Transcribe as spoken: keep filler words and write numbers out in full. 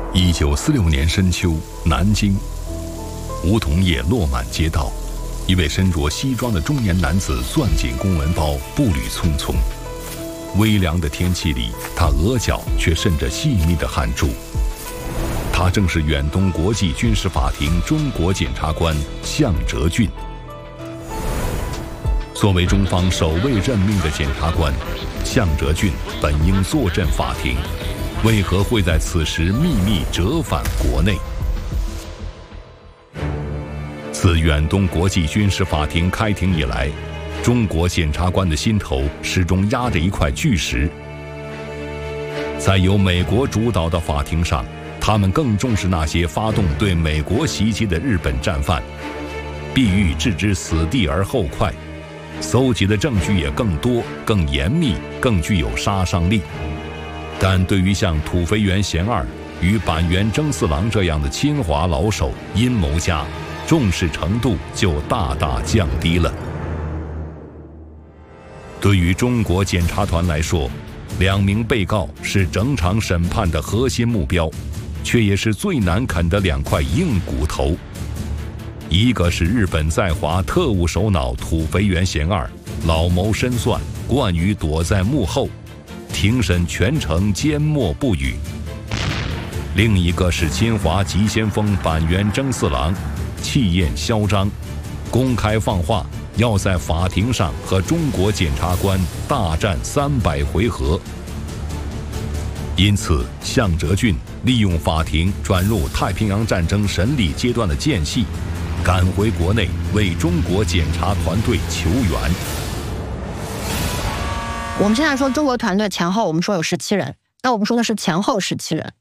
一九四六年深秋，南京，梧桐叶落满街道，一位身着西装的中年男子攥紧公文包，步履匆匆。微凉的天气里，他额角却渗着细密的汗珠。他正是远东国际军事法庭中国检察官向哲俊。作为中方首位任命的检察官，向哲俊本应坐镇法庭，为何会在此时秘密折返国内？自远东国际军事法庭开庭以来，中国检察官的心头始终压着一块巨石。在由美国主导的法庭上，他们更重视那些发动对美国袭击的日本战犯，必欲置之死地而后快，搜集的证据也更多、更严密、更具有杀伤力。但对于像土肥原贤二与板垣征四郎这样的侵华老手、阴谋家，重视程度就大大降低了。对于中国检察团来说，两名被告是整场审判的核心目标，却也是最难啃的两块硬骨头。一个是日本在华特务首脑土肥原贤二，老谋深算，惯于躲在幕后，庭审全程缄默不语；另一个是侵华急先锋板垣征四郎，气焰嚣张，公开放话要在法庭上和中国检察官大战三百回合。因此，向哲俊利用法庭转入太平洋战争审理阶段的间隙，赶回国内为中国检察团队求援。 我们现在说中国团队前后，我们说有十七人，那我们说的是前后十七人。